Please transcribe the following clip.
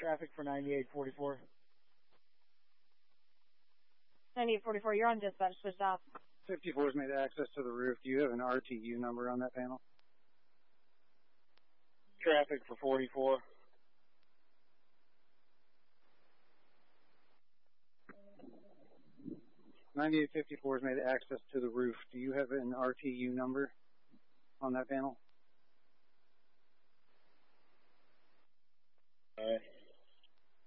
Traffic for 9844. 9844, you're on dispatch, switch off. 54's made access to the roof. Do you have an RTU number on that panel? Traffic for 44. $98.54's made access to the roof. Do you have an RTU number on that panel? All right.